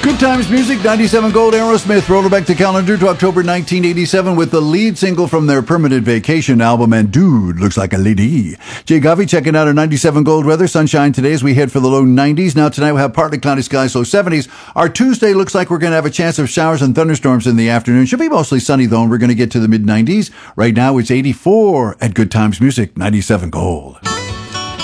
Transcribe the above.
Good Times Music, 97 Gold. Aerosmith rolled back the calendar to October 1987 with the lead single from their Permanent Vacation album, and Dude Looks Like a Lady. Jay Garvey checking out our 97 Gold weather. Sunshine today as we head for the low 90s. Now tonight we'll have partly cloudy skies, low 70s. Our Tuesday looks like we're going to have a chance of showers and thunderstorms in the afternoon. Should be mostly sunny though, and we're going to get to the mid 90s. Right now it's 84 at Good Times Music, 97 Gold.